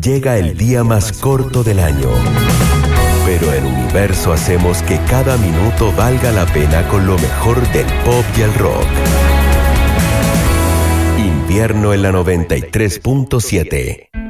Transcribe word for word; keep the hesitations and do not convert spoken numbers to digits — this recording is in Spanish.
llega el día más corto del año. Pero en Universo hacemos que cada minuto valga la pena con lo mejor del pop y el rock. Invierno en la noventa y tres punto siete.